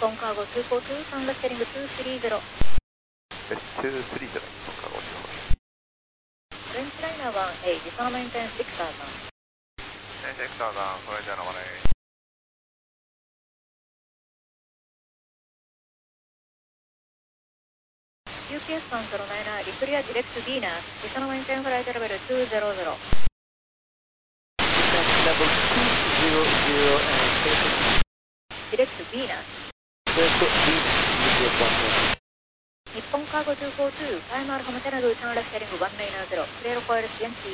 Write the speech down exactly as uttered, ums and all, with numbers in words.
本カーゴにごに、サンラステリングにさんゼロ。 エスにさんゼロ、日本カーゴにご。 フレンチライナーワンエイ、ディサーメンテンシクターさん。 セクターさん、フレンチライナーワンエイ。 ユーピーエスさんゼロきゅうナイン、リクリアディレクトディーナー、ディサーメンテンフライトレベルにゼロゼロ。 Level two zero zero and ディレクトディーナー。日本カーゴにごに、タイムアルファマテナドゥサンラステリングいちゼロゼロ、クレーロコイルシエンティ